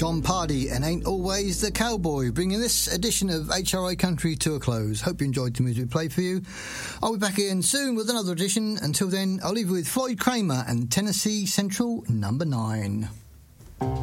Tom Pardy and Ain't Always the Cowboy, bringing this edition of HRA Country to a close. Hope you enjoyed the music we played for you. I'll be back again soon with another edition. Until then, I'll leave you with Floyd Kramer and Tennessee Central number 9.